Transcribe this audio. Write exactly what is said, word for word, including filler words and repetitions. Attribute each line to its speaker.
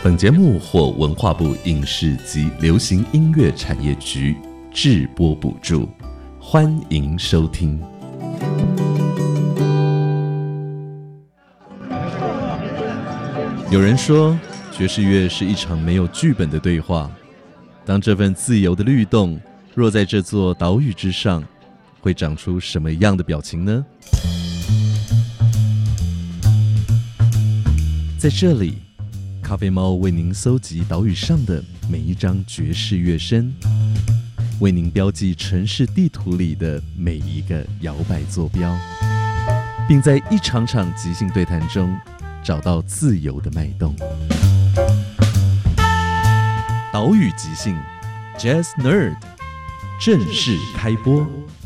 Speaker 1: 本节目获文化部影视及流行音乐产业局制播补助，欢迎收听。有人说，爵士乐是一场没有剧本的对话。当这份自由的律动若在这座岛屿之上，会长出什么样的表情呢？在这里，咖啡猫为您搜集岛屿上的每一张爵士乐声，为您标记城市地图里的每一个摇摆坐标，并在一场场即兴对谈中找到自由的脉动。岛屿即兴 Jazz Nerd 正式开播。